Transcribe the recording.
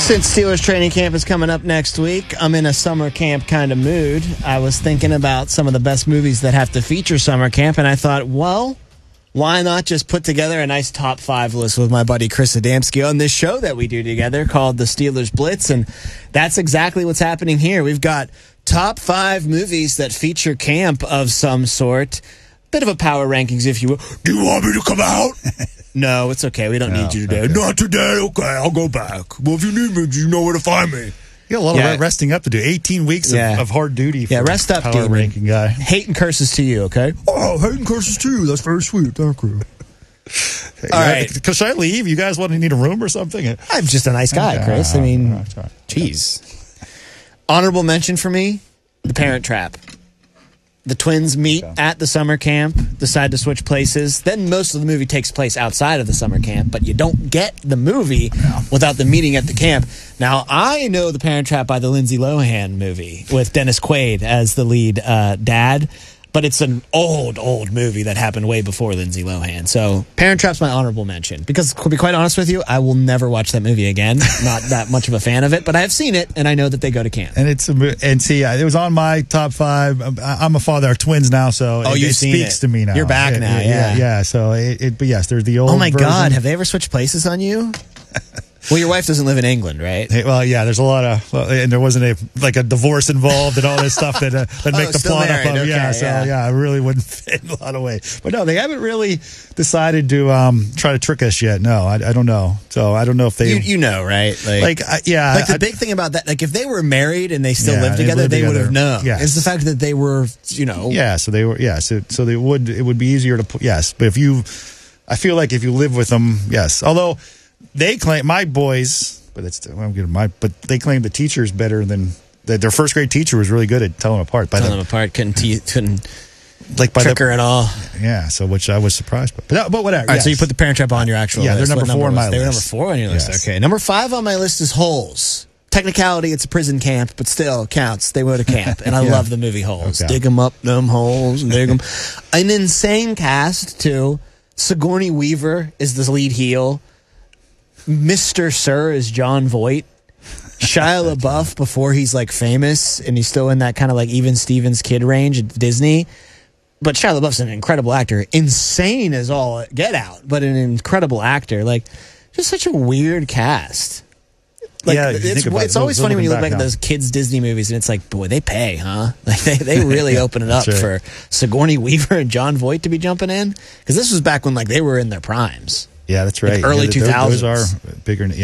Since Steelers training camp is coming up next week, I'm in a summer camp kind of mood. I was thinking about some of the best movies that have to feature summer camp, and I thought, well, why not just put together a nice top 5 list with my buddy Chris Adamski on this show that we do together called the Steelers Blitz, and that's exactly what's happening here. We've got top 5 movies that feature camp of some sort. Bit of a power rankings, if you will. Do you want me to come out? No, it's okay. We don't need you today. Okay. Not today. Okay, I'll go back. Well, if you need me, you know where to find me. You got a lot of resting up to do. 18 weeks of hard duty for rest up, power ranking guy. Hate and curses to you, okay? Oh, hate and curses to you. That's very sweet. Thank you. Hey, all right. Should I leave? You guys need a room or something? I'm just a nice guy, Chris. I mean, jeez. Honorable mention for me, The Parent Trap. The twins meet at the summer camp, decide to switch places. Then most of the movie takes place outside of the summer camp, but you don't get the movie without the meeting at the camp. Now, I know The Parent Trap by the Lindsay Lohan movie with Dennis Quaid as the lead dad, but it's an old movie that happened way before Lindsay Lohan. So Parent Trap's my honorable mention. Because, to be quite honest with you, I will never watch that movie again. Not that much of a fan of it, but I have seen it, and I know that they go to camp. And it was on my top 5. I'm a father of twins now, so it speaks to me now. You're back now, yeah. So, but yes, there's the old Oh, my version. God. Have they ever switched places on you? Well, your wife doesn't live in England, right? Well, yeah, there's a lot of, and there wasn't a divorce involved and all this stuff that make the plot married. up of. Okay, I really wouldn't fit in a lot of ways. But no, they haven't really decided to try to trick us yet. No, I don't know. So I don't know if they. You know, right? Like the big thing about that, like if they were married and they still lived together, they would have known. Yes. It's the fact that they were, Yeah, so they were. Yes, so they would. It would be easier to put. Yes, but I feel like if you live with them, yes. Although. They claim my boys, but they claim the teacher's better than their first grade teacher was really good at telling them apart. Couldn't trick her at all. Yeah, so which I was surprised by. But whatever. All right, so you put The Parent Trap on your actual list. They're number 4 on my list. They were number 4 on your list. Yes. Okay, number 5 on my list is Holes. Technicality, it's a prison camp, but still counts. They go to camp, and I love the movie Holes. Okay. Dig them up, them holes, and dig them. An insane cast too. Sigourney Weaver is the lead heel. Mr. Sir is John Voight. Shia LaBeouf, before he's like famous, and he's still in that kind of like even Stevens kid range at Disney. But Shia LaBeouf's an incredible actor. Insane as all get out, but an incredible actor. Like, just such a weird cast. Like, it's always funny when you look back at those kids' Disney movies, and it's like, boy, they pay, huh? Like, they really open it up for Sigourney Weaver and John Voight to be jumping in. Because this was back when like they were in their primes. Yeah, that's right. Like early 2000s. Those are bigger.